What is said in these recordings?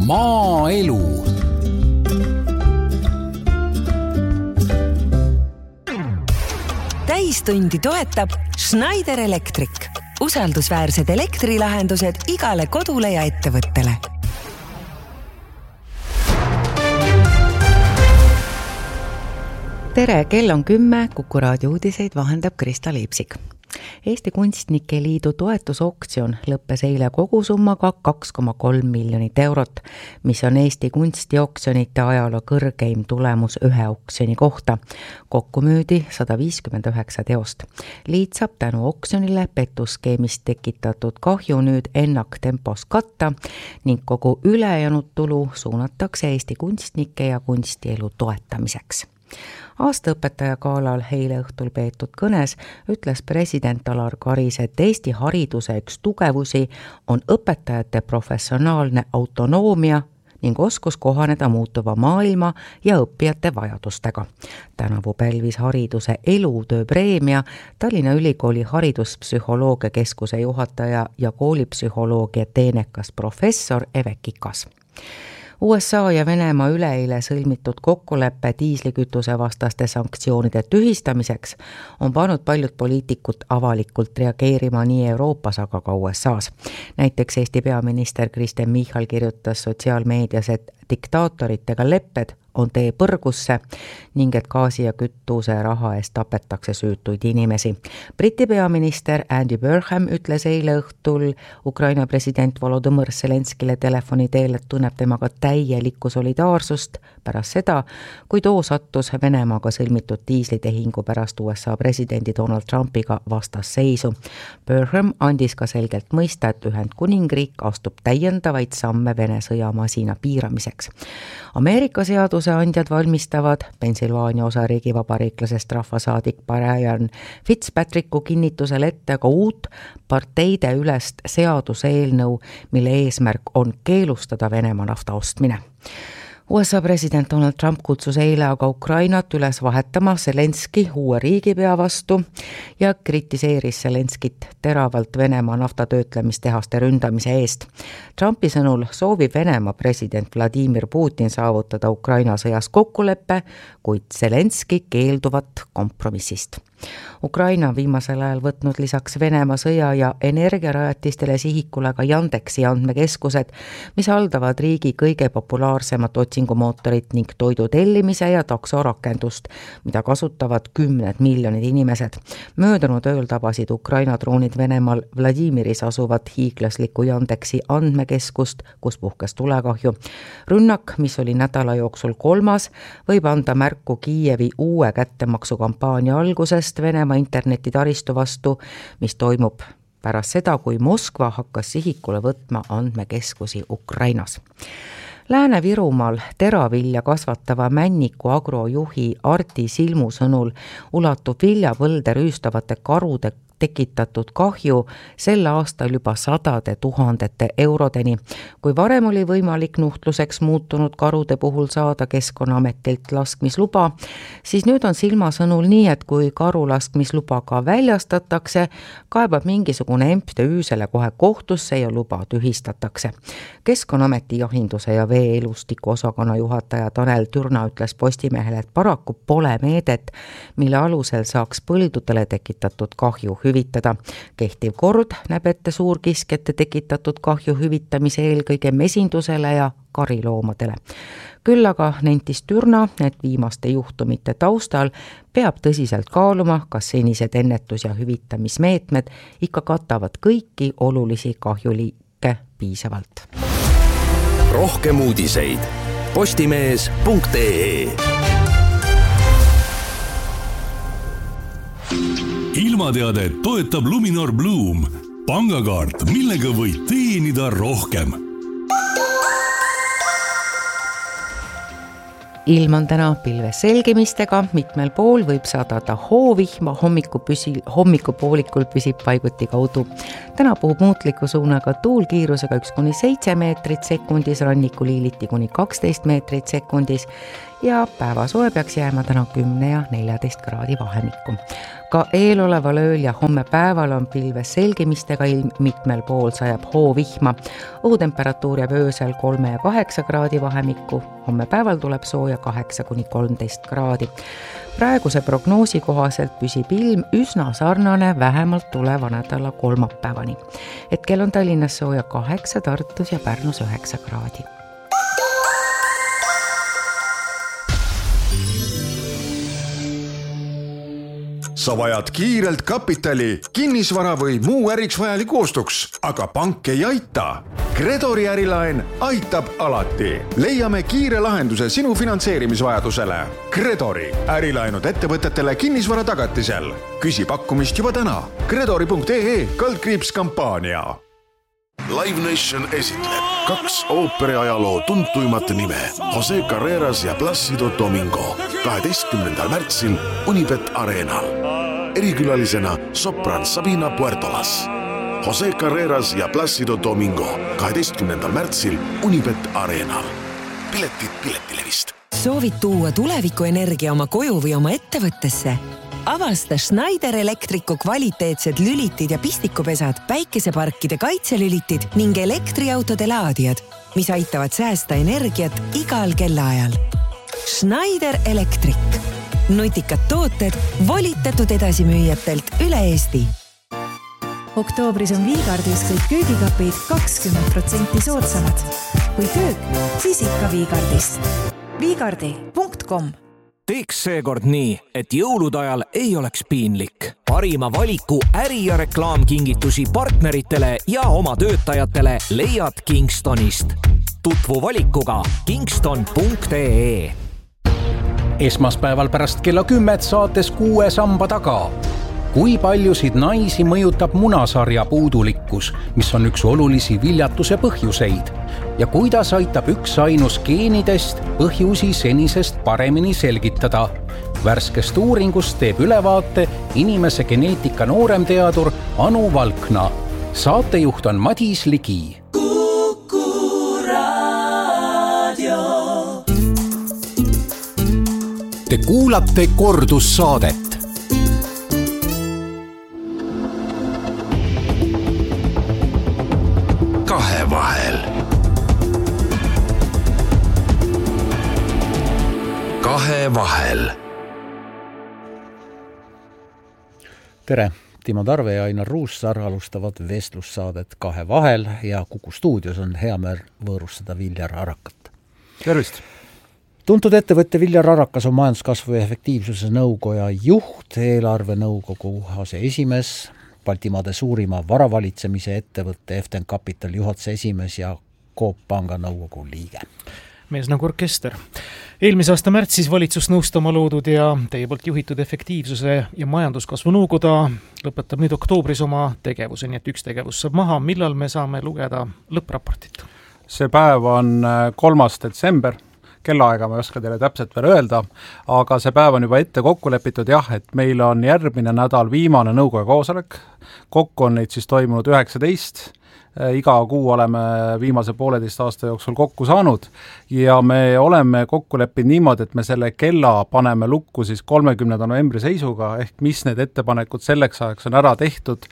Maaelu. Täistundi toetab Schneider Electric. Usaldusväärsed elektrilahendused igale kodule ja ettevõttele. Tere, kell on 10, Kuku raadio uudiseid vahendab Krista Liipsik. Eesti Kunstnike Liidu toetusoktsioon lõppes eile kogusummaga 2,3 miljonit eurot, mis on Eesti kunstioksjonite ajaloo kõrgeim tulemus ühe oksjoni kohta. Kokku müüdi 159 teost. Liit saab tänu oksjonile petuskeemist tekitatud kahju nüüd ennaktempos katta ning kogu ülejäänud tulu suunatakse Eesti kunstnike ja kunstielu toetamiseks. Aastaõpetaja galal eile õhtul peetud kõnes ütles president Alar Karis, et Eesti hariduse üks tugevusi on õpetajate professionaalne autonoomia ning oskus kohaneda muutuva maailma ja õppijate vajadustega. Tänavu pälvis hariduse elutööpreemia Tallinna Ülikooli hariduspsühholoogia keskuse juhataja ja koolipsühholoogia teenekas professor Eve Kikas. USA ja Venemaa üleeile sõlmitud kokkuleppe diislikütuse vastaste sanktsioonide tühistamiseks on pannud paljud poliitikud avalikult reageerima nii Euroopas, aga ka USA's. Näiteks Eesti peaminister Kristen Michal kirjutas sotsiaalmeedias, et diktaatoritega lepped on tee põrgusse ning et gaasi ja kütuse raha eest tapetakse süütuid inimesi. Briti peaminister Andy Burnham ütles eile õhtul Ukraina president Volodymyr Zelenskile telefoni teel, et tunneb temaga täielikku solidaarsust pärast seda, kui too sattus Venemaaga sõlmitud diislitehingu pärast USA presidendi Donald Trumpiga vastasseisu. Burnham andis ka selgelt mõista, et Ühendkuningriik astub täiendavaid samme Vene sõjamasina piiramiseks. Ameerika seaduseandjad valmistavad Pennsylvania osariigi vabariiklasest rahvasaadik Brian Fitzpatricku kinnitusel ette ka uut parteide ülest seaduseelnõu, mille eesmärk on keelustada Venemaa nafta ostmine. USA president Donald Trump kutsus eile aga Ukrainat üles vahetama Zelenski uue riigipea vastu ja kritiseeris Zelenskit teravalt Venemaa naftatöötlemistehaste ründamise eest. Trumpi sõnul soovib Venemaa president Vladimir Putin saavutada Ukraina sõjas kokkuleppe, kuid Zelenski keelduvat kompromissist. Ukraina viimasel ajal võtnud lisaks Venemaa sõja ja energiarajatistele sihikule ka Yandexi andmekeskused, mis haldavad riigi kõige populaarsemat otsingumootorit ning toidu tellimise ja taksorakendust, mida kasutavad 10 miljonid inimesed. Möödunud ööl tabasid Ukraina droonid Venemaal Vladimiris asuvat hiiglaslikku Yandexi andmekeskust, kus puhkes tulekahju. Rünnak, mis oli nädala jooksul 3., võib anda märku Kiievi uue kättemaksukampaania algusest Venemaa internetitaristu vastu, mis toimub pärast seda, kui Moskva hakkas sihikule võtma andmekeskusi Ukrainas. Lääne-Virumaal teravilja kasvatava Männiku agrojuhi Arti Silmu sõnul ulatub viljapõlde rüüstavate karude tekitatud kahju sel aastal juba 100 000 eurodeni. Kui varem oli võimalik nuhtluseks muutunud karude puhul saada Keskkonnaametilt laskmisluba, siis nüüd on Silma sõnul nii, et kui karu laskmisluba ka väljastatakse, kaebab mingisugune MTÜ selle kohe kohtusse ja luba tühistatakse. Keskkonnaameti jahinduse ja vee-elustiku osakonna juhataja Tanel Türna ütles Postimehele, et paraku pole meedet, mille alusel saaks põldudele tekitatud kahju hüvitada. Kehtiv kord näeb ette suurkiskjate tekitatud kahju hüvitamise eelkõige mesindusele ja kariloomadele. Küll aga nentis Türna, et viimaste juhtumite taustal peab tõsiselt kaaluma, kas senised ennetus- ja hüvitamismeetmed ikka katavad kõiki olulisi kahjuliike piisavalt. Rohkem uudiseid postimees.ee. Ilmateadet toetab Luminor Bloom, pangakaart, millega võid teenida rohkem. Ilm on täna pilves selgimistega, mitmel pool võib sadada hoovihma, hommikupoolikul püsib paiguti kaudu. Täna puhub muutliku suunaga tuul kiirusega 1–7 meetrit sekundis, rannikuliiliti kuni 12 meetrit sekundis ja päevasoe peaks jääma täna 10 ja 14 kraadi vahemikku. Ka eeloleval ööl ja homme päeval on pilves selgimistega ilm, mitmel pool sajab hoovihma. Õhutemperatuur jääb öösel 3 ja 8 kraadi vahemikku, homme päeval tuleb sooja 8-13 kraadi. Praeguse prognoosi kohaselt püsib ilm üsna sarnane vähemalt tuleva nädala kolmapäevani. Hetkel on Tallinnas sooja 8, Tartus ja Pärnus 9 kraadi. Sa vajad kiirelt kapitali, kinnisvara või muu äriks vajaliku ostuks, aga pank ei aita. Credori ärilaen aitab alati. Leiame kiire lahenduse sinu finantseerimisvajadusele. Credori ärilaenud ettevõtetele kinnisvara tagatisel. Küsi pakkumist juba täna. Credori.ee/kampaania. Live Nation esitleb 2 ooperiajaloo tuntuimat nime Jose Carreras ja Plácido Domingo 12. märtsil Unibet Arenal. Erikülalisena sopran Sabina Puertolas. Jose Carreras ja Plácido Domingo 12. märtsil Unibet Arenal. Piletid Piletilevist. Soovid tuua tulevikuenergia oma koju või oma ettevõttesse? Avasta Schneider Electricu kvaliteetsed lülitid ja pistikupesad, päikeseparkide kaitselülitid ning elektriautode laadijad, mis aitavad säästa energiat igal kellaajal. Schneider Electric. Nutikad tooted volitatud edasimüüjatelt üle Eesti. Oktoobris on Viigardis kõik köögikapid 20% soodsamad. Kui köök, siis ikka Viigardist. Viigardi.com. Teeks seekord nii, et jõulude ajal ei oleks piinlik. Parima valiku äri- ja reklaamkingitusi partneritele ja oma töötajatele leiad Kingstonist. Tutvu valikuga kingston.ee. Esmaspäeval pärast kella 10 saates 6 samba taga. Kui paljusid naisi mõjutab munasarja puudulikkus, mis on üks olulisi viljatuse põhjuseid? Ja kuidas aitab üks ainus geenidest põhjusi senisest paremini selgitada? Värskest uuringust teeb ülevaate inimese geneetika nooremteadur Anu Valkna. Saatejuht on Madis Ligi. Te kuulate kordussaadet. Kahevahel. Kahevahel. Tere! Timo Tarve ja Ainar Ruussaar alustavad vestlussaadet Kahevahel ja Kuku stuudios on hea meel võõrustada Viljar Arakat. Tervist! Tuntud ettevõtte Viljar Arakas on majanduskasvu ja efektiivsuse nõukoja juht, eelarve nõukogu aseesimees, Baltimaade suurima varavalitsemise ettevõtte Eften Capital juhatuse esimees ja Coop Panga nõukogu liige. Mees nagu orkester. Eelmise aasta märtsis valitsus nõustama loodud ja teie poolt juhitud efektiivsuse ja majanduskasvu nõukoda lõpetab nüüd oktoobris oma tegevuse, nii et üks tegevus saab maha. Millal me saame lugeda lõppraportit? See päev on 3. detsember. Kellaaega ma ei oska teile täpselt veel öelda, aga see päev on juba ette kokku lepitud et meil on järgmine nädal viimane nõukogu koosolek. Kokku on neid siis toimunud 19. Iga kuu oleme viimase 1,5 aasta jooksul kokku saanud ja me oleme kokku leppinud niimoodi, et me selle kella paneme lukku siis 30. novembri seisuga, ehk mis need ettepanekud selleks ajaks on ära tehtud,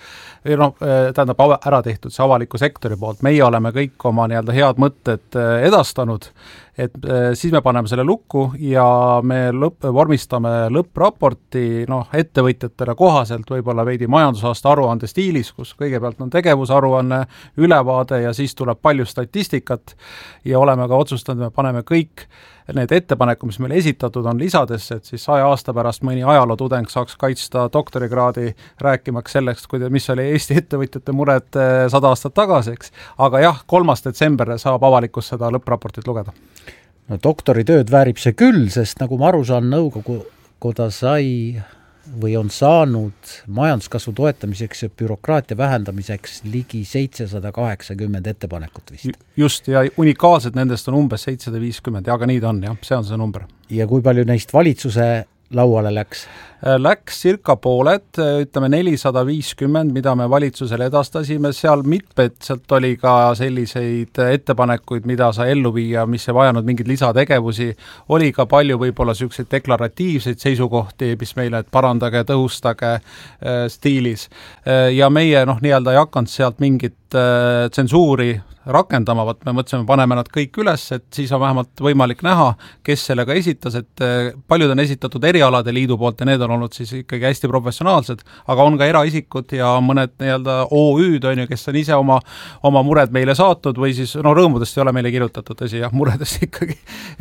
ära tehtud see avaliku sektori poolt. Meie oleme kõik oma head mõtted edastanud, et siis me paneme selle lukku ja me vormistame lõppraporti ettevõtjatele kohaselt võib-olla veidi majandusaasta aruande stiilis, kus kõigepealt on tegevusaruanne, ülevaade ja siis tuleb palju statistikat ja oleme ka otsustanud, me paneme kõik need ettepanekud, mis meile esitatud on lisadesse, et siis 100 aasta pärast mõni ajalootudeng saaks kaitsta doktorikraadi rääkimaks selleks, mis oli Eesti ettevõtjate mured 100 aastat tagasi, eks. Aga 3. detsember saab avalikkus seda lõppraportit lugeda. No doktoritööd väärib see küll, sest nagu ma aru saan, nõukoguda sai või on saanud majanduskasvu toetamiseks ja bürokraatia vähendamiseks ligi 780 ettepanekut vist. Just, ja unikaalsed nendest on umbes 750, aga nii ta on, see on see number. Ja kui palju neist valitsuse lauale läks? Läks circa pooled, ütleme 450, mida me valitsusele edastasime, seal mitmed oli ka selliseid ettepanekuid, mida sai ellu viia, mis ei vajanud mingeid lisategevusi, oli ka palju võib-olla selliseid deklaratiivseid seisukohti, mis meile parandage, tõhustage stiilis. Ja meie nii-öelda ei hakanud sealt mingit tsensuuri rakendama, me mõtlesime, paneme nad kõik üles, et siis on vähemalt võimalik näha, kes sellega esitas, et paljud on esitatud erialade liidu poolt ja need on olnud siis ikkagi hästi professionaalsed, aga on ka eraisikud ja mõned nii-öelda OÜ-d, kes on ise oma mured meile saatnud või siis, rõõmudest ei ole meile kirjutatud, tõsi, jah, muredest ikkagi,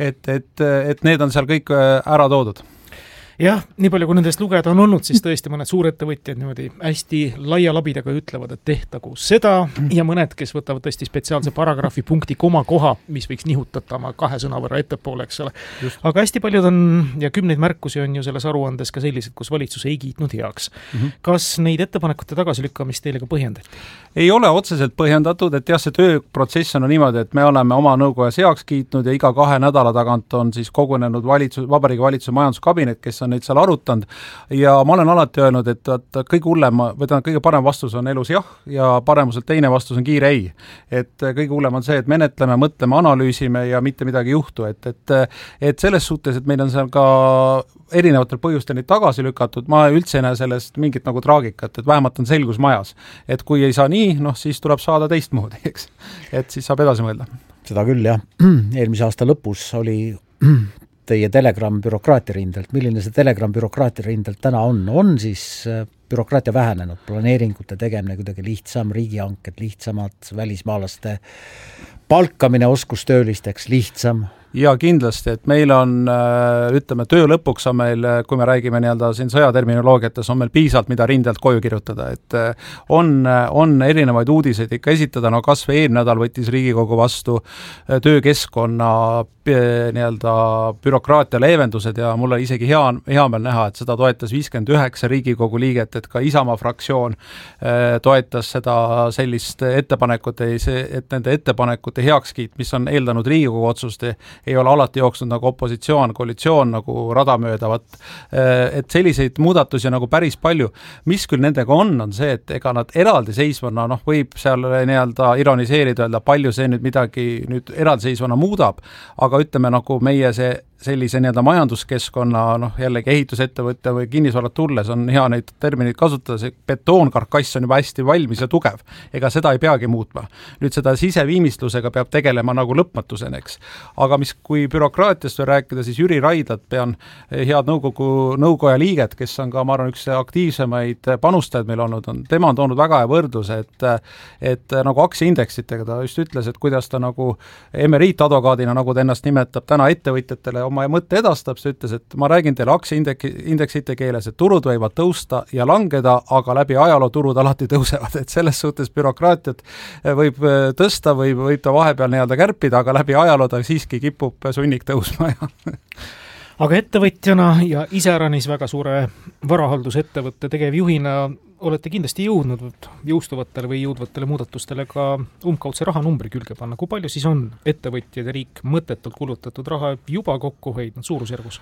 et need on seal kõik ära toodud. Jah, nii palju kui nendest lugeda on olnud, siis tõesti mõned suurettevõtjad niimoodi hästi laia labidaga ütlevad, et tehtagu seda ja mõned, kes võtavad tõesti spetsiaalse paragrahvi punkti koma koha, mis võiks nihutada oma 2 sõna võrra ettepoole, eks ole. Aga hästi paljud on ja 10 märkusi on ju selles aruandes ka sellised, kus valitsus ei kiitnud heaks. Kas neid ettepanekute tagasilükkamist teile ka põhjendati? Ei ole otseselt põhjendatud, et jah, see tööprotsess on niimoodi, et me oleme oma nõukojas heaks kiitnud ja iga 2 nädala tagant on siis kogunenud Vabariigi Valitsuse majanduskabinet, kes on neid seal arutanud ja ma olen alati öelnud, et kõige hullem, kõige parem vastus on elus jah ja paremuselt teine vastus on kiire ei. Et kõige hullem on see, et menetleme, mõtleme, analüüsime ja mitte midagi juhtu, et selles suhtes, et meil on seal ka erinevatel põhjustel neid tagasi lükatud, ma üldse ei näe sellest mingit nagu traagikat, et vähemalt on selgus majas. Et kui ei saa nii, siis tuleb saada teistmoodi, eks. Et siis saab edasi mõelda. Seda küll, jah. Eelmise aasta lõpus oli teie Telegram bürokraatia rindelt. Milline see Telegram bürokraatia rindelt täna on? On siis bürokraatia vähenenud, planeeringute tegemine kuidagi lihtsam, riigihanked lihtsamad, välismaalaste palkamine oskustöölisteks lihtsam? Ja kindlasti, et meil on, ütleme, töö lõpuks on meil, kui me räägime nii-öelda siin sõjaterminoloogiates, on meil piisalt, mida rindelt koju kirjutada, et on erinevaid uudiseid ikka esitada, kas või eelmine nädal võttis Riigikogu vastu töökeskkonna nii-öelda bürokraatia leevendused ja mul oli isegi hea meel näha, et seda toetas 59 Riigikogu liiget, et ka Isamaa fraktsioon toetas seda sellist ettepanekut, et nende ettepanekute heakskiit, mis on eeldanud Riigikogu otsust, ei ole alati jooksnud nagu opositsioon, koalitsioon nagu rada möödavat, et selliseid muudatusi nagu päris palju. Mis küll nendega on see, et ega nad eraldiseisvana, võib seal nii-öelda ironiseerida, öelda palju see nüüd midagi nüüd eraldiseisvana muudab, aga ütleme nagu meie sellise nii-öelda majanduskeskkonna, jällegi ehitusettevõtte või kinnisvarat tulles on hea neid termineid kasutada, see betoonkarkass on juba hästi valmis ja tugev, ega seda ei peagi muutma. Nüüd seda siseviimistlusega peab tegelema nagu lõpmatuseni, eks. Aga kui bürokraatiast või rääkida, siis Jüri Raidlat pean head nõukoja liiget, kes on ka, ma arvan, üks aktiivsemaid panustajaid meil olnud, tema on toonud väga hea võrdluse, et nagu aktsiaindeksitega ta just ütles, et kuidas ta nagu emeriitadvokaadina, nagu ta ennast nimetab, täna ettevõtjatele oma mõtte edastab, see ütles, et ma räägin teile aktsiaindeksite keeles, et turud võivad tõusta ja langeda, aga läbi ajaloo turud alati tõusevad, et selles suhtes bürokraatiat võib tõsta või võib ta vahepeal nii-öelda kärpida, aga läbi ajaloo ta siiski kipub sunnik tõusma. Aga ettevõtjana ja iseäranis väga suure varahaldusettevõtte tegevjuhina olete kindlasti jõudnud jõustuvatele või jõudvatele muudatustele ka umbkaudse rahanumbri külge panna. Kui palju siis on ettevõtjad ja riik mõttetult kulutatud raha juba kokku hoidnud suurusjärgus?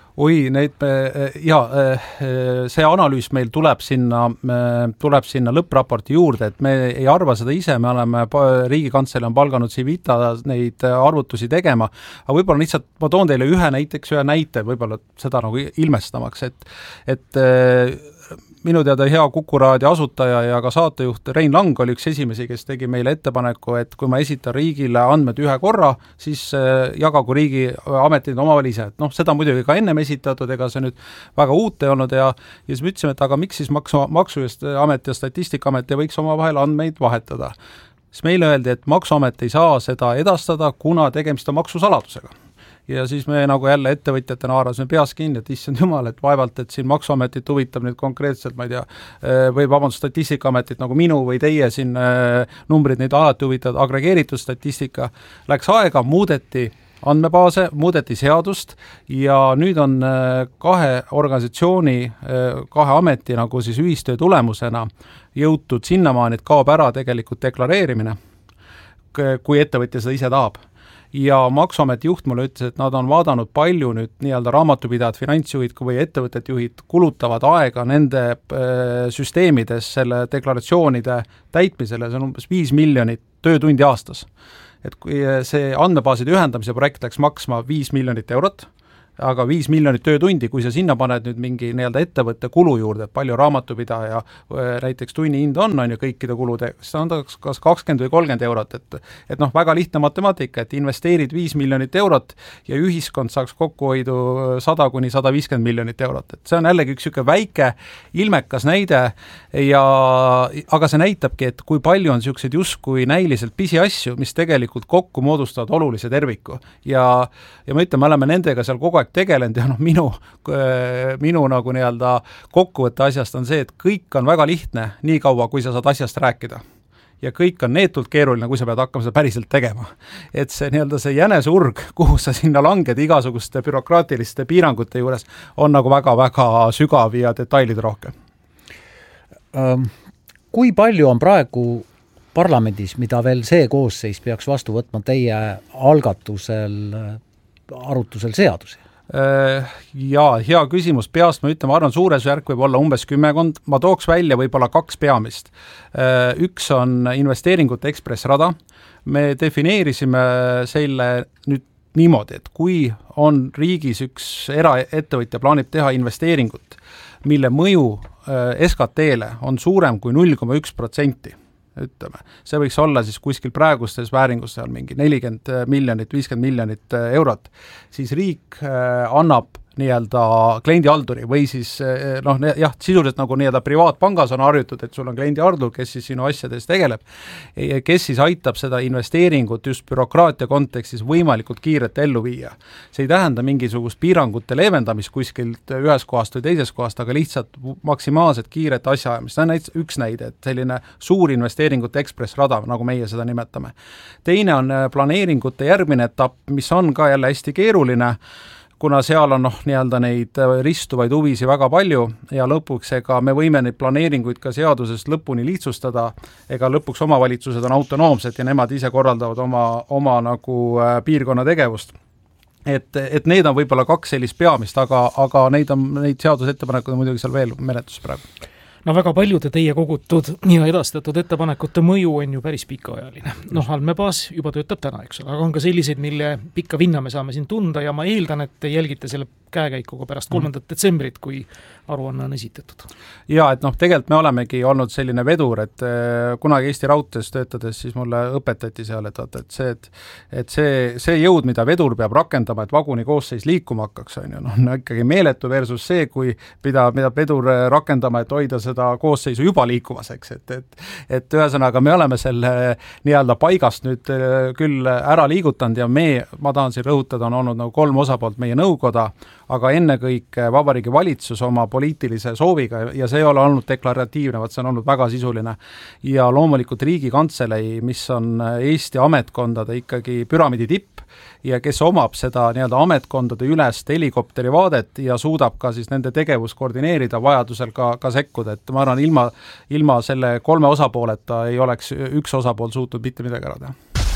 See analüüs meil tuleb sinna lõppraporti juurde, et me ei arva seda ise, me oleme Riigikantselei on palganud Civita neid arvutusi tegema, aga võib-olla lihtsalt ma toon teile ühe näite, võib-olla seda nagu ilmestamaks, et minu teada hea Kuku raadio asutaja ja ka saatejuht Rein Lang oli üks esimesi, kes tegi meile ettepaneku, et kui ma esitan riigile andmed ühe korra, siis jagagu riigi ametid omavahel ise. Seda muidugi ka ennem esitatud, ega see nüüd väga uut ei olnud ja siis me ütlesime, et aga miks siis Maksuamet ja Statistikaamet ei võiks omavahel andmeid vahetada. Siis meile öeldi, et Maksuamet ei saa seda edastada, kuna tegemist on maksusaladusega. Ja siis me nagu jälle ettevõtjatena haarasime peas kinni, et issand jumal, et vaevalt, et siin Maksuametit huvitab nüüd konkreetselt, ma ei tea, või Statistikaametit nagu minu või teie siin numbrid neid alati huvitavad, agregeeritud statistika. Läks aega, muudeti andmebaase, muudeti seadust ja nüüd on kahe organisatsiooni, kahe ameti nagu siis ühistöö tulemusena jõutud sinnamaani, et kaob ära tegelikult deklareerimine, kui ettevõtja seda ise tahab. ja Maksuameti juht mulle ütles, et nad on vaadanud palju nüüd nii-öelda raamatupidajad, finantsjuhid või ettevõtete juhid kulutavad aega nende süsteemides selle deklaratsioonide täitmisele, see on umbes 5 miljonit töötundi aastas. Et kui see andmebaaside ühendamise projekt läks maksma 5 miljonit eurot, aga 5 miljonit töötundi, kui sa sinna paned nüüd mingi nii-öelda ettevõtte kulu juurde, et palju raamatupidaja näiteks tunni hind on ju kõikide kulude, siis on ta kas 20 või 30 eurot, et noh, väga lihtne matemaatika, et investeerid 5 miljonit eurot ja ühiskond saaks kokkuhoidu 100 kuni 150 miljonit eurot, et see on jällegi üks niisugune väike ilmekas näide aga see näitabki, et kui palju on niisuguseid justkui näiliselt pisiasju, mis tegelikult kokku moodustavad olulise terviku ja ma ütlen, me oleme nendega seal kogu aeg tegelenud ja minu nagu nii-öelda kokkuvõtte asjast on see, et kõik on väga lihtne nii kaua, kui sa saad asjast rääkida. Ja kõik on neetult keeruline, kui sa pead hakkama seda päriselt tegema. Et see nii-öelda see jänesurg, kuhu sa sinna langed igasuguste bürokraatiliste piirangute juures, on nagu väga-väga sügav ja detailid rohkem. Kui palju on praegu parlamendis, mida veel see koosseis peaks vastu võtma teie algatusel arutusel seadusi? Jaa, hea küsimus, peast ma ütlen, ma arvan, suures järk võib olla umbes 10, ma tooks välja võib-olla 2 peamist. Üks on investeeringute ekspressrada, me defineerisime selle nüüd niimoodi, et kui on riigis üks eraettevõtja plaanib teha investeeringut, mille mõju SKT-le on suurem kui 0,1%, ütleme. See võiks olla siis kuskil praegustes vääringus seal mingi 40 miljonit, 50 miljonit eurot, siis riik annab nii-öelda kliendihalduri või siis sisuliselt nagu nii-öelda privaatpangas on harjutud, et sul on kliendihaldur, kes siis sinu asjades tegeleb, kes siis aitab seda investeeringut just bürokraatia kontekstis võimalikult kiirelt ellu viia. See ei tähenda mingisugust piirangute leevendamist kuskilt ühes kohast või teises kohast, aga lihtsalt maksimaalselt kiiret asjaajamist. See on üks näide, et selline suur investeeringute ekspressrada, nagu meie seda nimetame. Teine on planeeringute järgmine etapp, mis on ka jälle hästi keeruline, kuna seal on nii-öelda neid ristuvaid huvisi väga palju ja lõpuks ega me võime neid planeeringuid ka seadusest lõpuni lihtsustada, ega lõpuks omavalitsused on autonoomsed ja nemad ise korraldavad oma nagu piirkonna tegevust. Et need on võib-olla 2 sellist peamist, aga neid seadusettepanekud on muidugi seal veel menetluses praegu. No väga paljude teie kogutud ja edastatud ettepanekute mõju on ju päris pikaajaline. Andmebaas juba töötab täna, eks ole, aga on ka selliseid, mille pikka vinna me saame siin tunda ja ma eeldan, et te jälgite selle käekäikuga pärast 3. detsembrit, kui aruanne on esitatud. Ja, et tegelikult me olemegi olnud selline vedur, et kunagi Eesti Raudtees töötades siis mulle õpetati seal, et see jõud, mida vedur peab rakendama, et vaguni koosseis liikuma hakkaks, on ikkagi meeletu versus see, kui mida vedur rakendama, et hoida seda koosseisu juba liikumas, eks, et ühesõnaga me oleme selle nii-öelda paigast nüüd küll ära liigutanud ja ma tahan siin rõhutada, on olnud nagu 3 osapoolt meie nõukoda, aga ennekõike Vabariigi Valitsus oma poliitilise sooviga ja see ei ole olnud deklaratiivne, see on olnud väga sisuline ja loomulikult Riigikantselei, mis on Eesti ametkondade ikkagi püramiidi tipp ja kes omab seda nii-öelda ametkondade ülest helikopteri vaadet ja suudab ka siis nende tegevus koordineerida, vajadusel ka sekkuda, et ma arvan, ilma selle 3 osapooleta ei oleks üks osapool suutnud mitte midagi ära teha.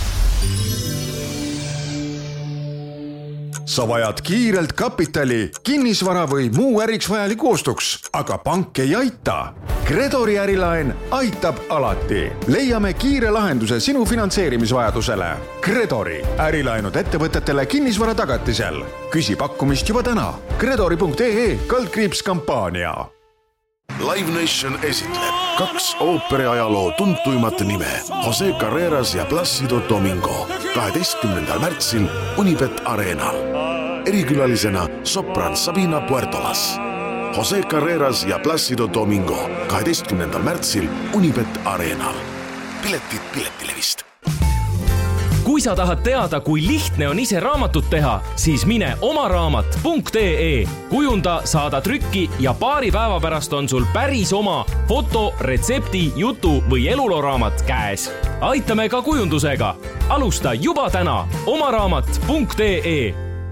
Sa vajad kiirelt kapitali, kinnisvara või muu äriks vajaliku ostuks, aga pank ei aita. Gredori ärilaen aitab alati. Leiame kiire lahenduse sinu finantseerimisvajadusele. Gredori ärilaenud ettevõtetele kinnisvara tagatisel. Küsi pakkumist juba täna. Gredori.ee/kampaania. Live Nation esitleb 2 ooperiajaloo tuntuimat nime Jose Carreras ja Plácido Domingo 12. märtsil Unibet Arenal. Erikülalisena sopran Sabina Puertolas. Jose Carreras ja Plácido Domingo 12. märtsil Unibet Arenal. Piletid Piletilevist. Kui sa tahad teada, kui lihtne on ise raamatut teha, siis mine omaraamat.ee. Kujunda, saada trükki ja paari päeva pärast on sul päris oma foto, retsepti, jutu või eluloraamat käes. Aitame ka kujundusega. Alusta juba täna omaraamat.ee.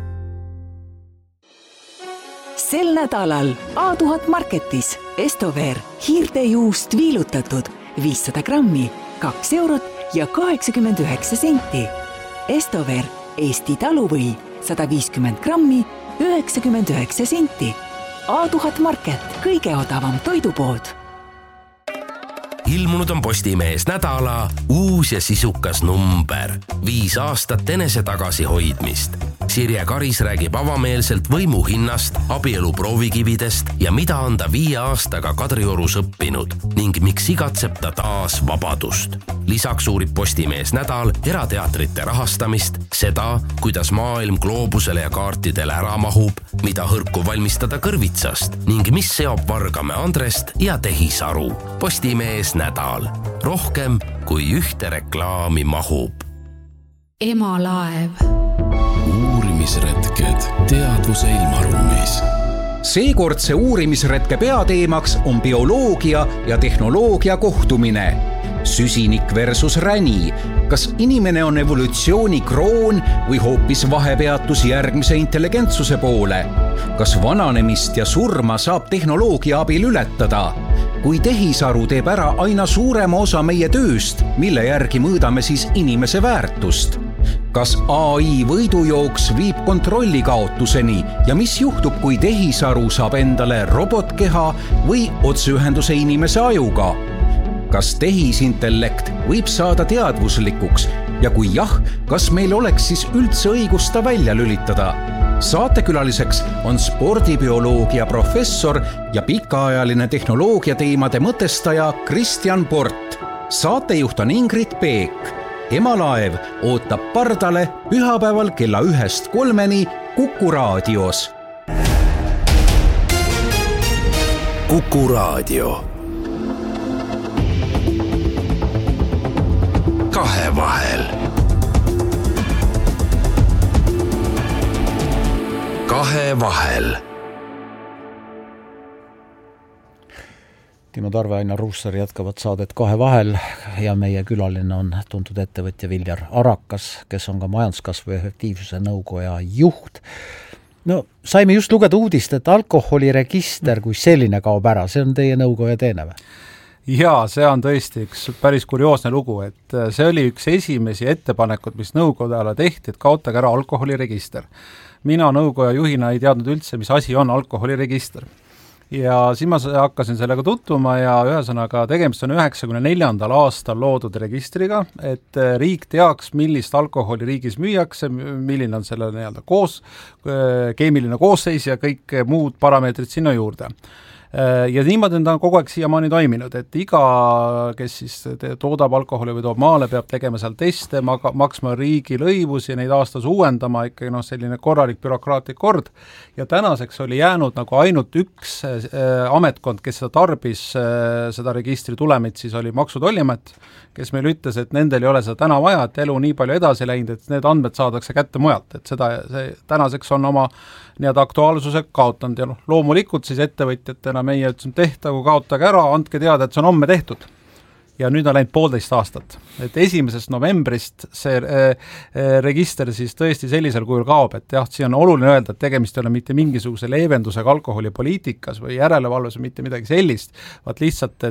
Sel nädalal A1000 Marketis Estover hiirtejuust viilutatud 500 grammi, 2 eurot ja 89 senti. Estover, Eesti taluvõi, 150 grammi, 99 senti. A1000 Market, kõige odavam toidupood. Ilmunud on Postimees nädala uus ja sisukas number. 5 aastat enese tagasihoidmist. Sirje Karis räägib avameelselt võimu hinnast, abielu proovikividest ja mida on ta 5 aastaga Kadriorus õppinud ning miks igatseb ta taas vabadust. Lisaks uurib Postimees nädal erateatrite rahastamist, seda, kuidas maailm gloobusele ja kaartidele ära mahub, mida hõrku valmistada kõrvitsast ning mis seob Vargamäe Andrest ja Tehisaru. Postimees nädal. Rohkem kui ühte reklaami mahub. Emalaev. Uurimisretked teadvuse ilmaruumis. Seekordse uurimisretke peateemaks on bioloogia ja tehnoloogia kohtumine. Süsinik versus räni. Kas inimene on evolutsiooni kroon või hoopis vahepeatus järgmise intelligentsuse poole? Kas vananemist ja surma saab tehnoloogia abil ületada? Kui tehisaru teeb ära aina suurema osa meie tööst, mille järgi mõõdame siis inimese väärtust? Kas AI võidujooks viib kontrolli kaotuseni ja mis juhtub, kui tehisaru saab endale robotkeha või otseühenduse inimese ajuga? Kas tehisintellekt võib saada teadvuslikuks ja kui jah, kas meil oleks siis üldse õigus ta välja lülitada? Saatekülaliseks on spordibioloogia professor ja pikaajaline tehnoloogia teemade mõtestaja Kristjan Port. Saatejuht on Ingrid Peek. Emalaev ootab pardale pühapäeval kella 1-3 Kuku raadios. Kuku raadio. Kahevahel. Kahevahel. Timo Tarve, Ainar Ruussaar jätkavad saadet Kahevahel ja meie külaline on tuntud ettevõtja Viljar Arakas, kes on ka majanduskasvu efektiivsuse nõukoja juht. No, saime just lugeda uudist, et alkoholiregister kui selline kaob ära, see on teie nõukoja teene või? Jaa, see on tõesti üks päris kurioosne lugu, et see oli üks esimesi ettepanekud, mis nõukojale tehti, et kaotage ära alkoholiregister. Mina nõukoja juhina ei teadnud üldse, mis asi on alkoholiregister. Ja siis ma hakkasin sellega tutvuma ja ühesõnaga tegemist on 94. aastal loodud registriga, et riik teaks, millist alkoholi riigis müüakse, milline on selle nii-öelda keemiline koosseis ja kõik muud parameetrid sinna juurde. Ja niimoodi on ta kogu aeg siiamaani toiminud, et iga, kes siis toodab alkoholi või toob maale, peab tegema seal teste, maksma riigi lõivus ja neid aastas uuendama, ikkagi selline korralik bürokraatlik kord. Ja tänaseks oli jäänud nagu ainult üks ametkond, kes seda tarbis, seda registri tulemit, siis oli Maksu- ja Tolliamet, kes meil ütles, et nendel ei ole seda täna vaja, et elu nii palju edasi läinud, et need andmed saadakse kätte mujalt, et see tänaseks on oma nii-öelda aktuaalsuse kaotanud ja loomulikult siis ettevõtjatena meie ütlesime, tehtagu, kaotage ära, andke teada, et see on homme tehtud. Ja nüüd on läinud 1,5 aastat. Et 1. novembrist see register siis tõesti sellisel kujul kaob, et jah, siin on oluline öelda, et tegemist ei ole mitte mingisuguse leevendusega alkoholipoliitikas või järelevalves või mitte midagi sellist, vaat lihtsalt,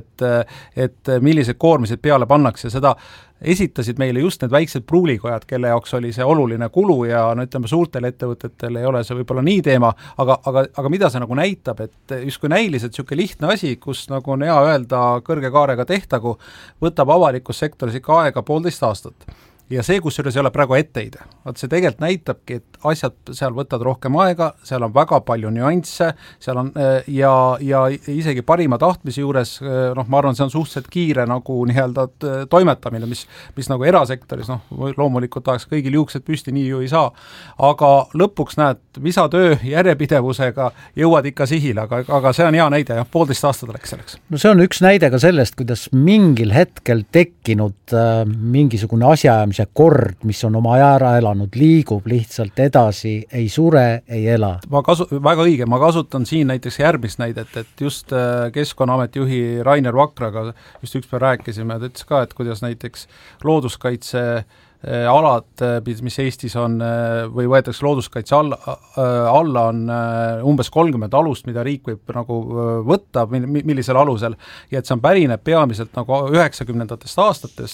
et millised koormised peale pannakse, seda esitasid meile just need väiksed pruulikojad, kelle jaoks oli see oluline kulu ja ütleme, suurtel ettevõtetel ei ole see võib-olla nii teema, aga mida see nagu näitab, et justkui näiliselt niisugune lihtne asi, kus nagu on hea öelda kõrge kaarega tehtagu, võtab avalikus sektoris ikka aega 1,5 aastat. Ja see, kusjuures ei ole praegu etteide. See tegelikult näitabki, et asjad seal võtavad rohkem aega, seal on väga palju nüansse, seal on ja isegi parima tahtmise juures, ma arvan, see on suhteliselt kiire nagu nii-öelda toimetamine, mis nagu erasektoris, loomulikult tahaks kõigil juuksed püsti, nii ju ei saa. Aga lõpuks näed, visatöö järjepidevusega jõuad ikka sihile, aga see on hea näide, 1,5 aastat läks selleks. No see on üks näide ka sellest, kuidas mingil hetkel tekkinud mingisugune asjaajamise kord, mis on oma ära elanud, liigub lihtsalt edasi, ei sure, ei ela. Väga õige, ma kasutan siin näiteks järgmist näidet, et just Keskkonnaameti juhi Rainer Vakraga just ükspäev rääkisime, et ütles ka, et kuidas näiteks looduskaitse alad, mis Eestis on või võetakse looduskaitse alla on umbes 30 alust, mida riik võib nagu võtta, millisel alusel, ja et see on pärineb peamiselt nagu 90. aastatest,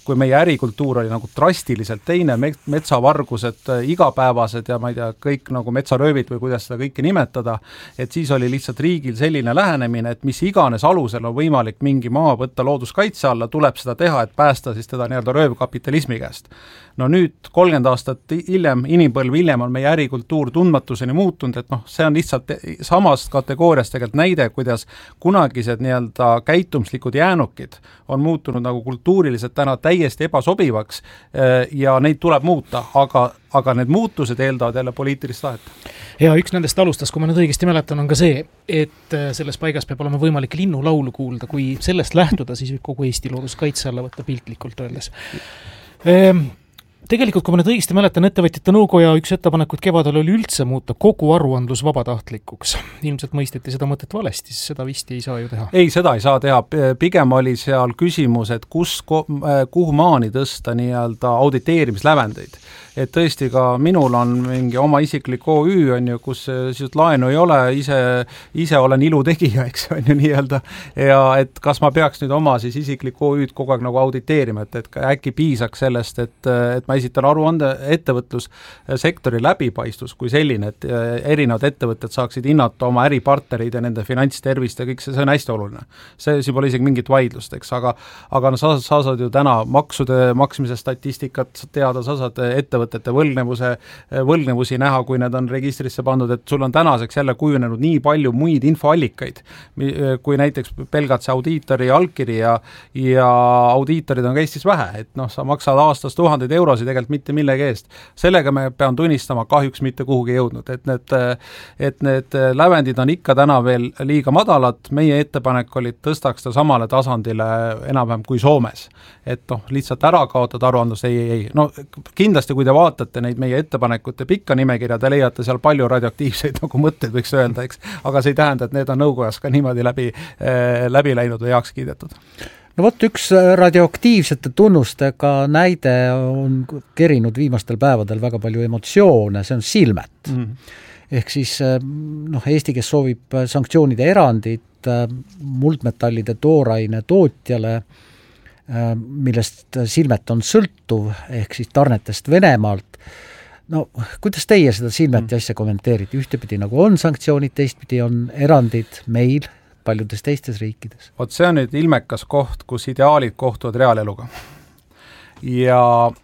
kui meie ärikultuur oli nagu drastiliselt teine, metsavargused igapäevased ja ma ei tea, kõik nagu metsaröövid või kuidas seda kõike nimetada, et siis oli lihtsalt riigil selline lähenemine, et mis iganes alusel on võimalik mingi maa võtta looduskaitse alla, tuleb seda teha, et päästa siis teda nii-öelda röövkapitalismi käest. No nüüd 30 aastat hiljem, inimpõlv hiljem on meie ärikultuur tundmatuseni muutunud, et see on lihtsalt samast kategooriast tegelikult näide, kuidas kunagised nii-öelda käitumslikud jäänukid on muutunud nagu kultuuriliselt täna täiesti ebasobivaks ja neid tuleb muuta, aga need muutused eeldavad jälle poliitilist tahet. Ja üks nendest alustas, kui ma nüüd õigesti mäletan, on ka see, et selles paigas peab olema võimalik linnulaulu kuulda, kui sellest lähtuda, siis võib kogu Eesti looduskaitse alla võtta piltlikult öeldes. Tegelikult, kui ma nüüd õigesti mäletan, ettevõtjate nõukoja üks ettepanekuid kevadel oli üldse muuta kogu aruandlus vabatahtlikuks. Ilmselt mõisteti seda mõtet valesti, seda vist ei saa ju teha. Ei, seda ei saa teha. Pigem oli seal küsimus, et kuhu maani tõsta nii-öelda auditeerimislävendeid. Et tõesti ka minul on mingi oma isiklik OÜ, on ju, kus siis laenu ei ole, ise olen ilutegija, eks on ju nii-öelda, ja et kas ma peaks nüüd oma siis isiklik OÜ-d kogu aeg nagu auditeerima, et äkki piisaks sellest, et ma esitan aruande ettevõtlussektori läbipaistvus kui selline, et erinevad ettevõtted saaksid hinnata oma äripartnereid ja nende finantstervist ja kõik see on hästi oluline. See pole isegi mingit vaidlust, eks, aga sa saad ju täna maksude maksmise statistikat teada, sa saad ettevõtete võlgnevusi näha, kui need on registrisse pandud, et sul on tänaseks jälle kujunenud nii palju muid infoallikaid, kui näiteks pelgalt see audiitori allkiri ja audiitorid on Eestis vähe, et sa maksad aastas 1000 eurosid tegelikult mitte millegi eest. Sellega me pean tunnistama kahjuks mitte kuhugi jõudnud, et need lävendid on ikka täna veel liiga madalad, meie ettepanek oli tõstaks ta samale tasandile enam-vähem kui Soomes, et lihtsalt ära kaotada aruandlus, ei. Kindlasti, kui te vaatate neid meie ettepanekute pikka nimekirja, te leiate seal palju radioaktiivseid nagu mõtteid, võiks öelda, eks, aga see ei tähenda, et need on nõukojas ka niimoodi läbi läinud või heaks kiidetud. No vot, üks radioaktiivsete tunnustega näide on kerinud viimastel päevadel väga palju emotsioone, see on silmet. Ehk siis Eesti, kes soovib sanktsioonide erandit muldmetallide tooraine tootjale, millest silmet on sõltuv, ehk siis tarnetest Venemaalt. Kuidas teie seda silmeti asja kommenteerite? Ühtepidi nagu on sanktsioonid, teistpidi on erandid meil paljudes teistes riikides. See on nüüd ilmekas koht, kus ideaalid kohtuvad reaaleluga. Ja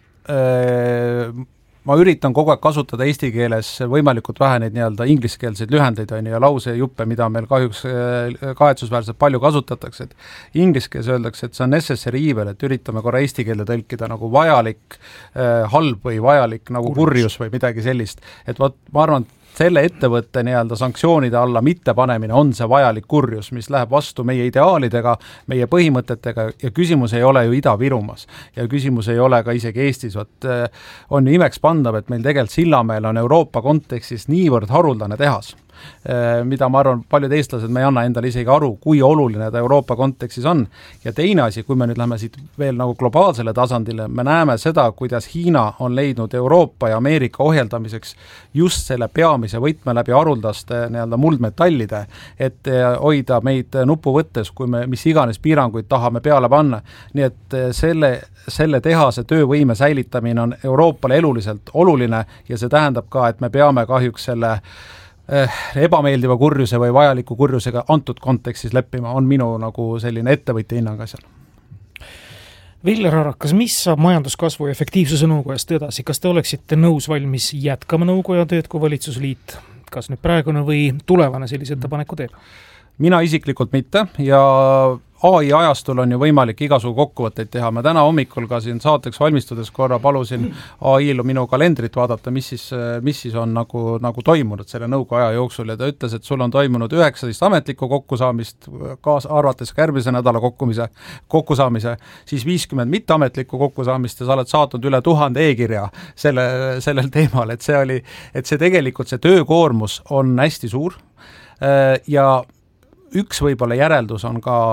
ma üritan kogu aeg kasutada eesti keeles võimalikult vähe neid nii-öelda ingliskeelseid lühendeid ja lausejuppe, mida meil kahjuks kahetsusväärselt palju kasutatakse. Et ingliskeeles öeldakse, et see on necessary evil, et üritame korra eesti keelde tõlkida nagu vajalik halb või vajalik nagu kurjus või midagi sellist. Et ma arvan, selle ettevõtte nii-öelda sanktsioonide alla mittepanemine on see vajalik kurjus, mis läheb vastu meie ideaalidega, meie põhimõtetega ja küsimus ei ole ju Ida-Virumas ja küsimus ei ole ka isegi Eestis. On ju imeks pandav, et meil tegelikult Sillamäel on Euroopa kontekstis niivõrd haruldane tehas, mida ma arvan, paljud eestlased me ei anna endale isegi aru, kui oluline ta Euroopa kontekstis on. Ja teine asi, kui me nüüd lähme siit veel nagu globaalsele tasandile, me näeme seda, kuidas Hiina on leidnud Euroopa ja Ameerika ohjeldamiseks just selle peamise võtme läbi haruldaste nii-öelda muldmetallide, et hoida meid nupu võttes, kui me mis iganes piiranguid tahame peale panna. Nii et selle tehase töövõime säilitamine on Euroopale eluliselt oluline ja see tähendab ka, et me peame kahjuks selle ebameeldiva kurjuse või vajaliku kurjusega antud kontekstis leppima, on minu nagu selline ettevõtja hinnang asjal. Viljar Arakas, mis saab majanduskasvu ja efektiivsuse nõukojast edasi? Kas te oleksite nõus valmis jätkama nõukoja tööd kui valitsusliit? Kas nüüd praegune või tulevane sellise ettepaneku teeb? Mina isiklikult mitte ja AI ajastul on ju võimalik igasugu kokkuvõtteid teha. Ma täna hommikul ka siin saateks valmistudes korra palusin AI-l minu kalendrit vaadata, mis siis on nagu toimunud selle nõukogu aja jooksul ja ta ütles, et sul on toimunud 19 ametlikku kokkusaamist, arvates ka järgmise nädala kokkusaamise, siis 50 mitteametlikku kokkusaamist ja sa oled saatnud üle 1000 e-kirja sellel teemal, et see tegelikult see töökoormus on hästi suur ja üks võib-olla järeldus on ka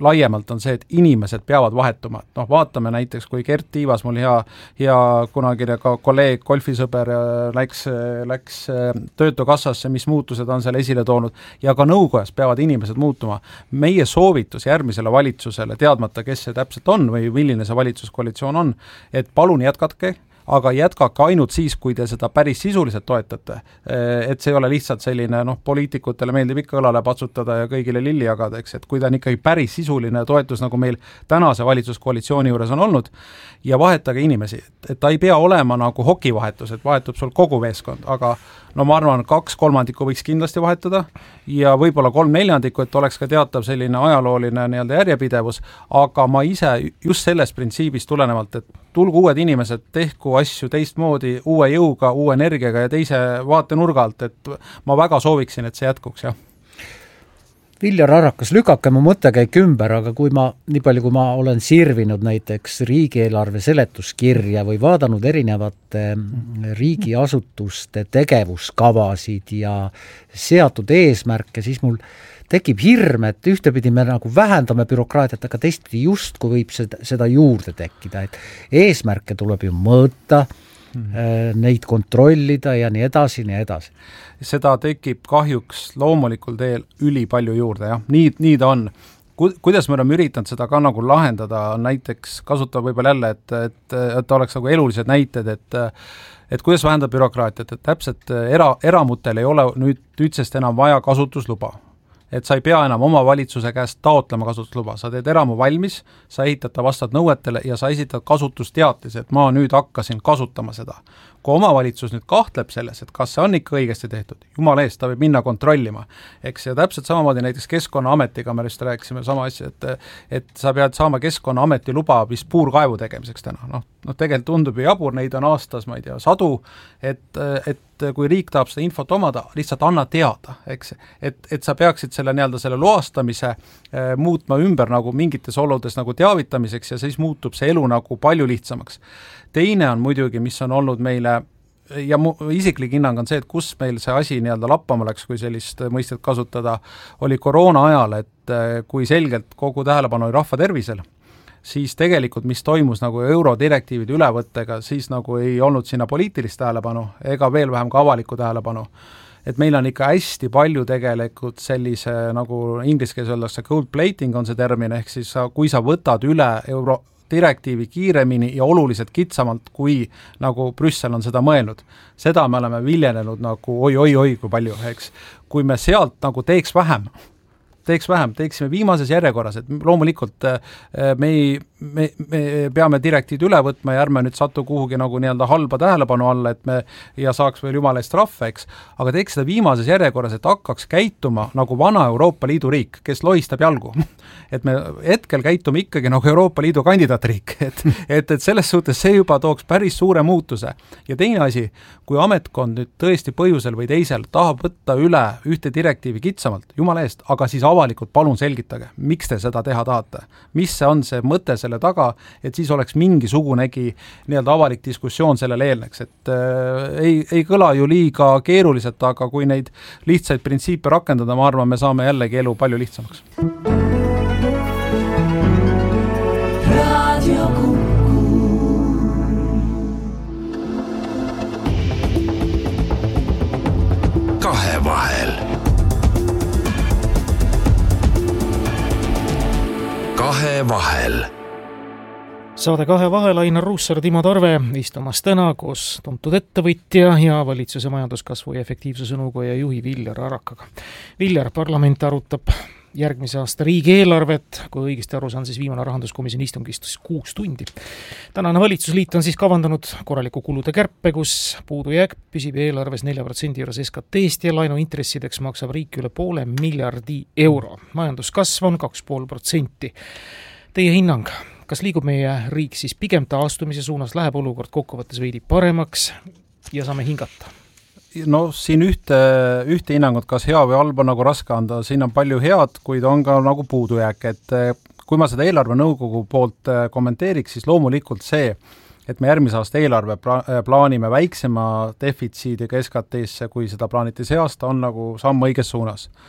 laiemalt on see, et inimesed peavad vahetuma. Noh, vaatame näiteks, kui Gert Tiivas, mul hea kunagine ka kolleeg, golfisõber, läks töötukassasse, mis muutused on seal esile toonud, ja ka nõukojas peavad inimesed muutuma. Meie soovitus järgmisele valitsusele, teadmata, kes see täpselt on või milline see valitsuskoalitsioon on, et palun jätkatke, aga jätkake ainult siis, kui te seda päris sisuliselt toetate. Et see ei ole lihtsalt selline, poliitikutele meeldib ikka õlale patsutada ja kõigile lilli jagada, eks, et kui ta on ikkagi päris sisuline toetus, nagu meil tänase valitsuskoalitsiooni juures on olnud, ja vahetage inimesi, et ta ei pea olema nagu hokivahetus, et vahetub sul kogu meeskond, aga ma arvan, 2/3 võiks kindlasti vahetada ja võib-olla 3/4, et oleks ka teatav selline ajalooline nii-öelda järjepidevus, aga ma ise just sellest printsiibist tulenevalt, et tulgu uued inimesed, tehku asju teistmoodi, uue jõuga, uue energiaga ja teise vaatenurga alt, et ma väga sooviksin, et see jätkuks, jah. Viljar Arakas, lükake mu mõttekäik ümber, aga nii palju kui ma olen sirvinud näiteks riigieelarve seletuskirja või vaadanud erinevate riigiasutuste tegevuskavasid ja seatud eesmärke, siis mul tekib hirm, et ühtepidi me nagu vähendame bürokraatiat, aga teistpidi justkui võib seda juurde tekkida, et eesmärke tuleb ju mõõta, neid kontrollida ja nii edasi, nii edasi. Seda tekib kahjuks loomulikul teel ülipalju juurde, jah, nii ta on. Kuidas me oleme üritanud seda ka nagu lahendada, näiteks kasutada võib-olla jälle, et oleks nagu elulised näited, et kuidas vähendada bürokraatiat, et täpselt eramutel ei ole nüüdsest enam vaja kasutusluba. Et sa ei pea enam oma valitsuse käest taotlema kasutusluba, sa teed eramu valmis, sa ehitad ta vastad nõuetele ja sa esitad kasutusteatis, et ma nüüd hakkasin kasutama seda. Kui omavalitsus nüüd kahtleb selles, et kas see on ikka õigesti tehtud, jumala eest, ta võib minna kontrollima. Eks ja täpselt samamoodi näiteks Keskkonnaametiga me just rääkisime sama asja, et sa pead saama Keskkonnaameti luba vist puurkaevu tegemiseks täna. Tegelikult tundub ju jabur, neid on aastas, ma ei tea, 100, et kui riik tahab seda infot omada, lihtsalt anna teada, eks, et sa peaksid selle selle loastamise muutma ümber nagu mingites oludes nagu teavitamiseks ja siis muutub see elu nagu palju lihtsamaks. Teine on muidugi, mis on olnud meile, ja mu isiklik hinnang on see, et kus meil see asi lappama läks, kui sellist mõistet kasutada, oli koroona ajal, et kui selgelt kogu tähelepanu oli rahva tervisel, siis tegelikult, mis toimus nagu eurodirektiivide ülevõttega, siis nagu ei olnud sinna poliitilist tähelepanu ega veel vähem ka avalikku tähelepanu. Et meil on ikka hästi palju tegelikult sellise, nagu inglise keeles öeldakse, gold plating on see termin, ehk siis kui sa võtad üle eurodirektiivi kiiremini ja oluliselt kitsamalt, kui nagu Brüssel on seda mõelnud. Seda me oleme viljelenud nagu oi kui palju, eks. Kui me sealt nagu teeksime viimases järjekorras, et loomulikult me peame direktiivid üle võtma ja ärme nüüd satu kuhugi nagu halba tähelepanu alla, et me ja saaks veel jumala eest rahva, eks, aga teeks seda viimases järjekorras, et hakkaks käituma nagu vana Euroopa Liidu riik, kes lohistab jalgu. Et me hetkel käitume ikkagi nagu Euroopa Liidu kandidaatriik, et selles suhtes see juba tooks päris suure muutuse. Ja teine asi, kui ametkond nüüd tõesti põhjusel või teisel tahab võtta üle ühte direktiivi kitsamalt, jumala eest, aga siis avalikult palun selgitage, miks te seda teha tahate, mis see on see mõte selle taga, et siis oleks mingisugunegi avalik diskussioon sellele eelneks, et ei kõla ju liiga keeruliselt, aga kui neid lihtsaid printsiipe rakendada, ma arvan, me saame jällegi elu palju lihtsamaks. Kahevahel. Kahevahel. Saade Kahevahel Ainar Ruussaar, Timo Tarve istumas täna koos tuntud ettevõtja ja valitsuse majanduskasvu ja efektiivsuse nõukoja juhi Viljar Arakaga. Viljar, parlament arutab järgmise aasta riigieelarvet, kui õigesti aru saan, siis viimane rahanduskomisjoni istung istus 6 tundi. Tänane valitsusliit on siis kavandanud korraliku kulude kärpe, kus puudujääk püsib eelarves 4% juures SKT-st ja laenuintressideks maksab riik üle 500 miljardi euro. Majanduskasv on 2,5%. Teie hinnang, kas liigub meie riik siis pigem taastumise suunas, läheb olukord kokkuvõttes veidi paremaks ja saame hingata? No siin ühte hinnangut, kas hea või halb on nagu raske anda, siin on palju head, kuid on ka nagu puudujääk, et kui ma seda eelarve nõukogu poolt kommenteeriks, siis loomulikult see, et me järgmise aasta eelarve plaanime väiksema defitsiidiga SKT-sse, kui seda plaaniti see aasta, on nagu samm õiges suunas.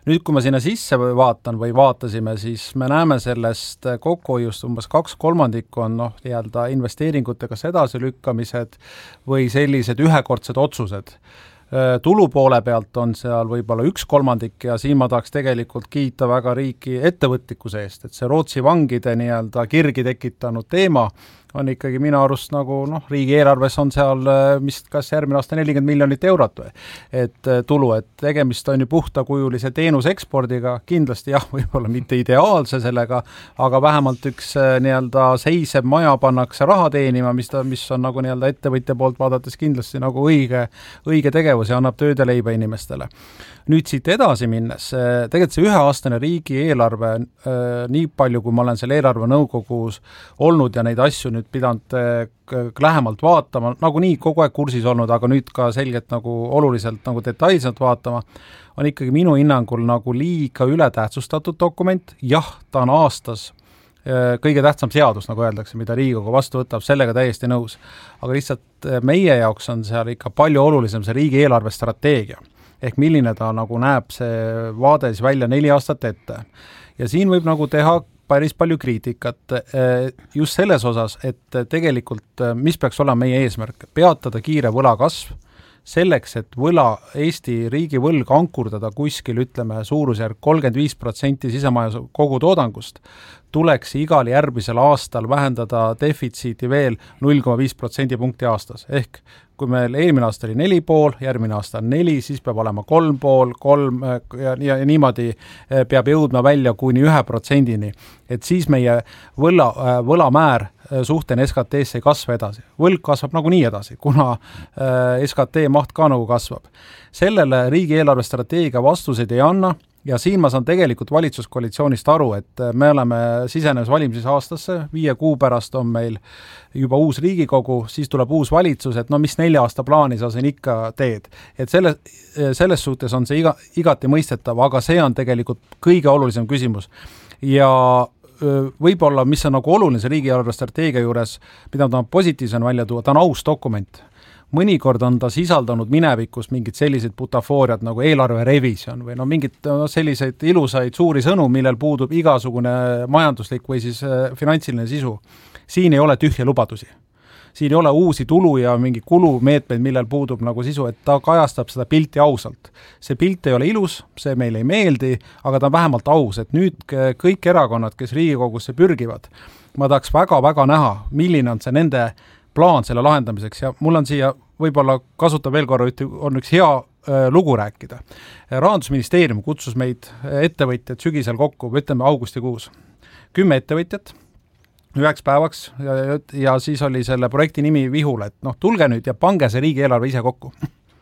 Nüüd, kui ma sinna sisse vaatan või vaatasime, siis me näeme sellest kokkuhoiust umbes 2/3 on nii-öelda investeeringutega edasilükkamised või sellised ühekordsed otsused. Tulu poole pealt on seal võib-olla 1/3 ja siin ma tahaks tegelikult kiita väga riiki ettevõtlikkuse eest, et see Rootsi vangide nii-öelda kirgi tekitanud teema on ikkagi minu arust nagu riigieelarves on seal kas järgmine aasta 40 miljonit eurot või, et tulu, et tegemist on ju puhtakujulise teenuse ekspordiga, kindlasti jah, võib-olla mitte ideaalse sellega, aga vähemalt üks nii-öelda seisev maja pannakse raha teenima, mis on nagu nii-öelda ettevõtja poolt vaadates kindlasti nagu õige tegevus ja annab tööd ja leiba inimestele. Nüüd siit edasi minnes, tegelikult see üheaastane riigieelarve, nii palju kui ma olen selle eelarve nõukogus olnud ja neid asju nüüd pidanud lähemalt vaatama, nagu nii kogu aeg kursis olnud, aga nüüd ka selgelt nagu oluliselt nagu detailselt vaatama, on ikkagi minu hinnangul nagu liiga ületähtsustatud dokument, jah, ta on aastas kõige tähtsam seadus, nagu öeldakse, mida Riigikogu vastu võtab, sellega täiesti nõus, aga lihtsalt meie jaoks on seal ikka palju olulisem see riigieelarve strateegia. Ehk milline ta nagu näeb see vaade siis välja 4 aastat ette. Ja siin võib nagu teha päris palju kriitikat just selles osas, et tegelikult mis peaks olema meie eesmärk, peatada kiire võlakasv, selleks, et Eesti riigi võlg ankurdada kuskil, ütleme, suurusjärk 35% sisemaja kogutoodangust, tuleks igal järgmisel aastal vähendada defitsiiti veel 0,5% punkti aastas. Ehk kui meil eelmine aasta oli 4,5, järgmine aasta on 4, siis peab olema 3,5, 3 ja niimoodi peab jõudma välja kuni 1%-ni. Et siis meie võlamäär suhten SKT-sse ei kasva edasi. Võlg kasvab nagu nii edasi, kuna SKT maht ka nagu kasvab. Sellele riigieelarve strateegia vastuseid ei anna, ja siin ma saan tegelikult valitsuskoalitsioonist aru, et me oleme sisenemas valimises aastasse, 5 kuu pärast on meil juba uus Riigikogu, siis tuleb uus valitsus, et mis 4 aasta plaani sa siin ikka teed. Et selles suhtes on see igati mõistetav, aga see on tegelikult kõige olulisem küsimus. Ja võib-olla, mis on nagu oluline see riigieelarve strateegia juures, mida ta on positiivsena välja tuua, ta on aus dokument. Mõnikord on ta sisaldanud minevikust mingid sellised butafooriad nagu eelarve revision või mingid selliseid ilusaid suuri sõnu, millel puudub igasugune majanduslik või siis finantsiline sisu. Siin ei ole tühja lubadusi. Siin ei ole uusi tulu ja mingi kulumeetmeid, millel puudub nagu sisu, et ta kajastab seda pilti ausalt. See pilt ei ole ilus, see meile ei meeldi, aga ta on vähemalt aus, et nüüd kõik erakonnad, kes Riigikogusse pürgivad, ma tahaks väga-väga näha, milline on see nende plaan selle lahendamiseks ja mul on siia võib-olla kasutab veel korra, on üks hea lugu rääkida. Rahandusministeerium kutsus meid ettevõtjad sügisel kokku, ütleme augustikuus. 10 ettevõtjat, 9 päevaks ja siis oli selle projekti nimi Vihul, et tulge nüüd ja pange see riigieelarve ise kokku.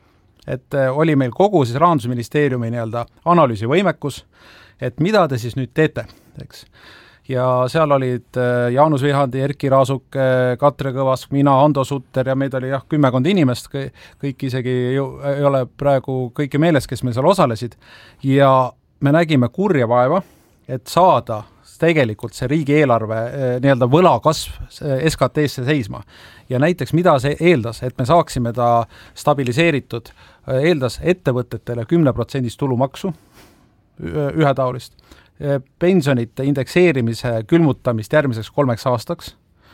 Et oli meil kogu siis Rahandusministeeriumi nii-öelda analüüsivõimekus, et mida te siis nüüd teete, eks. Ja seal olid Jaanus Vihandi, Erki Raasuk, Katre Kõvask, mina, Ando Sutter ja meid oli 10 inimest, kõik isegi ei ole praegu kõiki meeles, kes meil seal osalesid. Ja me nägime kurja vaeva, et saada tegelikult see riigieelarve nii-öelda võlakasv SKT-sse seisma. Ja näiteks mida see eeldas, et me saaksime ta stabiliseeritud, eeldas ettevõtetele 10% tulumaksu ühetaolist, pensionite indekseerimise külmutamist järgmiseks 3 aastaks,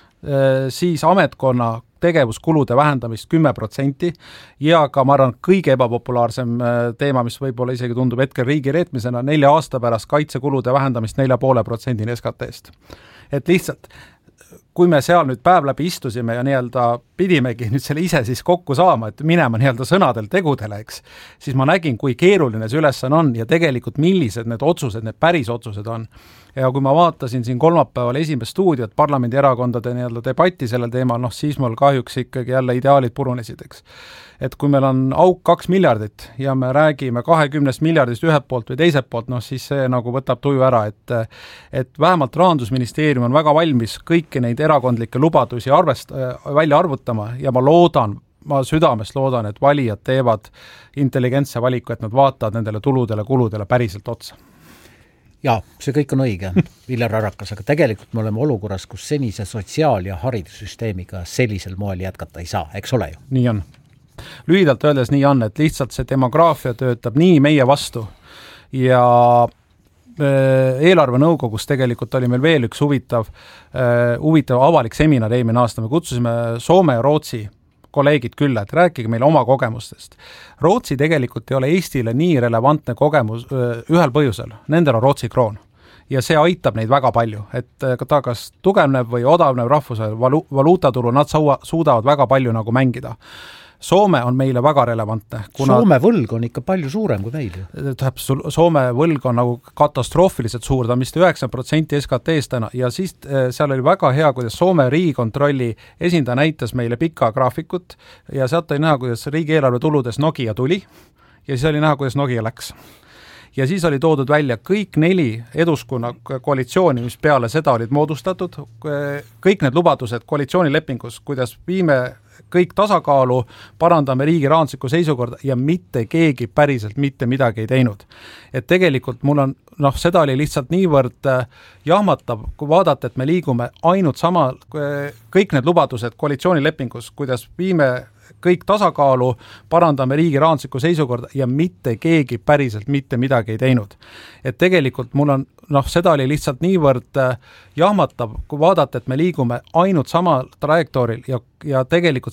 siis ametkonna tegevuskulude vähendamist 10% ja ka ma arvan kõige ebapopulaarsem teema, mis võib-olla isegi tundub hetkel riigi reetmisena, 4 aasta pärast kaitsekulude vähendamist 4,5% SKT-st. Et lihtsalt, kui me seal nüüd päev läbi istusime ja nii-öelda pidimegi nüüd selle ise siis kokku saama, et minema nii-öelda sõnadel tegudele, eks, siis ma nägin, kui keeruline see ülesanne on ja tegelikult millised need otsused, need päris otsused on. Ja kui ma vaatasin siin kolmapäeval esimest stuudiot parlamendierakondade nii-öelda debatti sellel teemal, siis mul kahjuks ikkagi jälle ideaalid purunesid, eks. Et kui meil on auk 2 miljardit ja me räägime 20 miljardist ühelt poolt või teiselt poolt, siis see nagu võtab tuju ära, et vähemalt Rahandusministeerium on väga valmis kõiki neid erakondlikke lubadusi välja arvutama ja ma südamest loodan, et valijad teevad intelligentse valiku, et nad vaatavad nendele tuludele-kuludele päriselt otsa. Jaa, see kõik on õige, Viljar Arakas, aga tegelikult me oleme olukorras, kus senise sotsiaal- ja haridussüsteemiga sellisel moel jätkata ei saa, eks ole ju? Nii on. Lühidalt öeldes nii on, et lihtsalt see demograafia töötab nii meie vastu ja eelarvenõukogus tegelikult oli meil veel üks huvitav avalik seminar eelmine aasta, me kutsusime Soome ja Rootsi kolleegid külla, et rääkige meile oma kogemustest. Rootsi tegelikult ei ole Eestile nii relevantne kogemus ühel põhjusel, nendel on Rootsi kroon. Ja see aitab neid väga palju, et ta kas tugevneb või odavneb rahvuse valuutatulu, nad suudavad väga palju nagu mängida. Soome on meile väga relevantne. Soome võlg on ikka palju suurem kui meil. Soome võlg on nagu katastroofiliselt suur, ta on vist 9% SKT-st täna ja siis seal oli väga hea, kuidas Soome riigikontrolli esindaja näitas meile pika graafikut ja sealt oli näha, kuidas riigieelarve tuludes Nokia tuli ja siis oli näha, kuidas Nokia läks. Ja siis oli toodud välja kõik 4 eduskonna koalitsiooni, mis peale seda olid moodustatud, kõik need lubadused koalitsioonilepingus, kuidas viime kõik tasakaalu, parandame riigi rahanduslikku seisukorda ja mitte keegi päriselt mitte midagi ei teinud. Et tegelikult mul on, seda oli lihtsalt niivõrd jahmatav, kui vaadata, et me liigume ainult sama, kõik need lubadused koalitsioonilepingus, kuidas viime kõik tasakaalu, parandame riigi rahanduslikku seisukorda ja mitte keegi päriselt mitte midagi ei teinud. Et tegelikult mul on, seda oli lihtsalt niivõrd jahmatav, kui vaadata, et me liigume ainult sama trajektooril ja tegelikult